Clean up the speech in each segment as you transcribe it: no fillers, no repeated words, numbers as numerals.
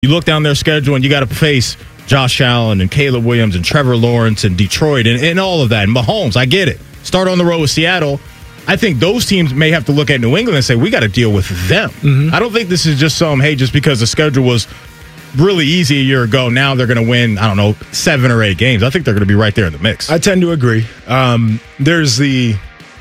You look down their schedule and you got to face Josh Allen and Caleb Williams and Trevor Lawrence and Detroit and all of that. And Mahomes, I get it. Start on the road with Seattle. I think those teams may have to look at New England and say, we got to deal with them. I don't think this is just just because the schedule was really easy a year ago, now they're going to win, 7 or 8 games. I think they're going to be right there in the mix. I tend to agree. There's the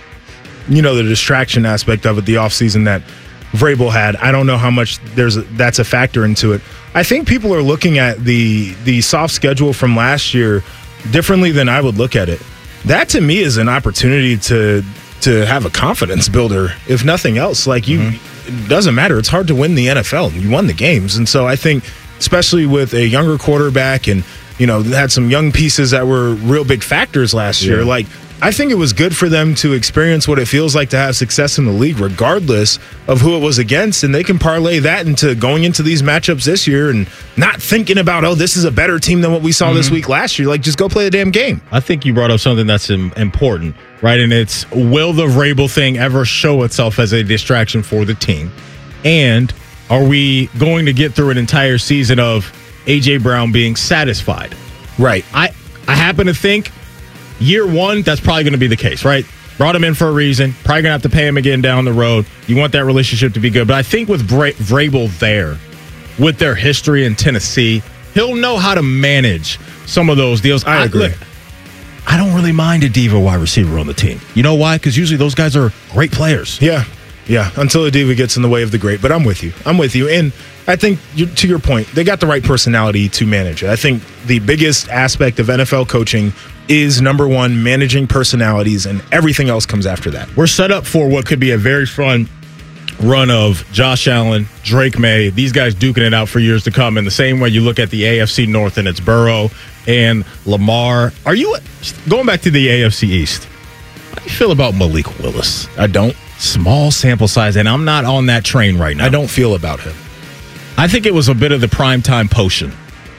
distraction aspect of it, the offseason that Vrabel had. I don't know how much that's a factor into it. I think people are looking at the soft schedule from last year differently than I would look at it. That to me is an opportunity to have a confidence builder, if nothing else. It doesn't matter. It's hard to win the NFL. You won the games. And so I think, especially with a younger quarterback and, had some young pieces that were real big factors last year, I think it was good for them to experience what it feels like to have success in the league, regardless of who it was against. And they can parlay that into going into these matchups this year and not thinking about, this is a better team than what we saw this week last year. Just go play the damn game. I think you brought up something that's important, right? And it's, will the Vrabel thing ever show itself as a distraction for the team? And are we going to get through an entire season of A.J. Brown being satisfied? Right. I happen to think year one, that's probably going to be the case, right? Brought him in for a reason. Probably going to have to pay him again down the road. You want that relationship to be good. But I think with Vrabel there, with their history in Tennessee, he'll know how to manage some of those deals. I agree. Look, I don't really mind a diva wide receiver on the team. You know why? Because usually those guys are great players. Yeah, until a diva gets in the way of the great. But I'm with you. And I think, to your point, they got the right personality to manage it. I think the biggest aspect of NFL coaching is, number one, managing personalities, and everything else comes after that. We're set up for what could be a very fun run of Josh Allen, Drake May, these guys duking it out for years to come. In the same way you look at the AFC North and it's Burrow and Lamar. Are you going back to the AFC East? How do you feel about Malik Willis? I don't. Small sample size, and I'm not on that train right now. I don't feel about him. I think it was a bit of the primetime potion.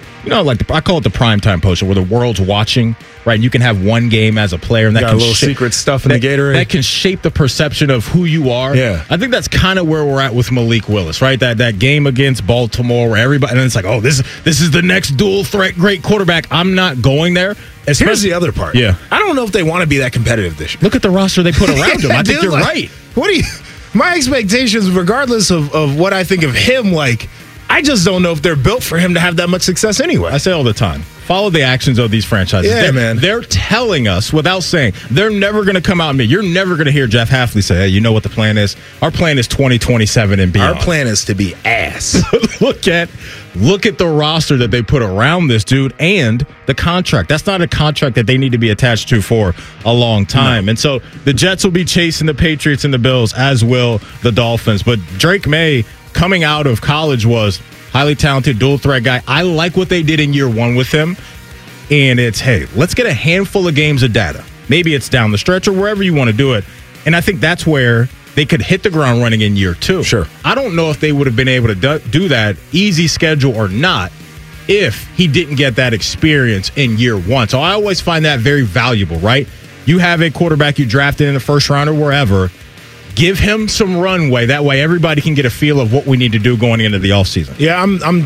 I call it the primetime potion, where the world's watching, right? And you can have one game as a player, and that got can a little secret stuff in the Gatorade. That can shape the perception of who you are. Yeah, I think that's kind of where we're at with Malik Willis, right? That game against Baltimore, where everybody, and then it's like, this is the next dual threat great quarterback. I'm not going there. Here's the other part. Yeah, I don't know if they want to be that competitive this year. Look at the roster they put around him. I think you're right. My expectations, regardless of what I think of him, I just don't know if they're built for him to have that much success anyway. I say all the time, follow the actions of these franchises. Yeah, they're telling us without saying. They're never going to come out and you're never going to hear Jeff Hafley say, hey, you know what the plan is? Our plan is 2027 and beyond. Our plan is to be ass. Look at the roster that they put around this dude and the contract. That's not a contract that they need to be attached to for a long time. No. And so the Jets will be chasing the Patriots and the Bills, as will the Dolphins. But Drake May, coming out of college, was highly talented, dual threat guy. I like what they did in year one with him. And it's, hey, let's get a handful of games of data. Maybe it's down the stretch or wherever you want to do it. And I think that's where they could hit the ground running in year two. Sure. I don't know if they would have been able to do that, easy schedule or not, if he didn't get that experience in year one. So I always find that very valuable, right? You have a quarterback you drafted in the first round or wherever. Give him some runway. That way everybody can get a feel of what we need to do going into the offseason. Yeah,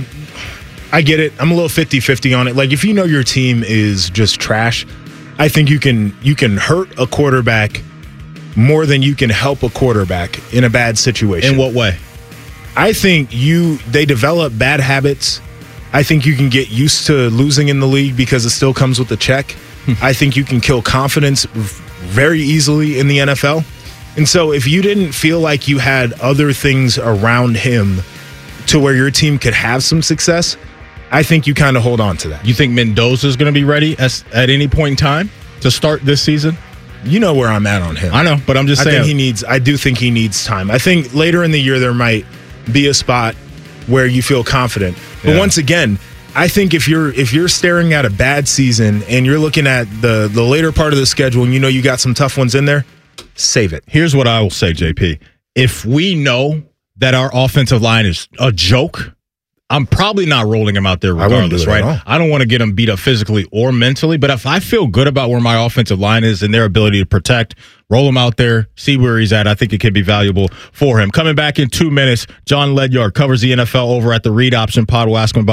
I get it. I'm a little 50-50 on it. If you know your team is just trash, I think you can hurt a quarterback more than you can help a quarterback in a bad situation. In what way? I think they develop bad habits. I think you can get used to losing in the league because it still comes with a check. I think you can kill confidence very easily in the NFL. And so if you didn't feel like you had other things around him to where your team could have some success, I think you kind of hold on to that. You think Mendoza is going to be ready at any point in time to start this season? You know where I'm at on him. I know, but I'm just saying. I do think he needs time. I think later in the year there might be a spot where you feel confident. But once again, I think if you're staring at a bad season and you're looking at the later part of the schedule and you got some tough ones in there, save it. Here's what I will say, JP. If we know that our offensive line is a joke, I'm probably not rolling him out there wouldn't regardless, do it at all. right? I don't want to get him beat up physically or mentally, but if I feel good about where my offensive line is and their ability to protect, roll him out there, see where he's at. I think it could be valuable for him. Coming back in 2 minutes, John Ledyard covers the NFL over at the Read Option Pod. We'll ask him about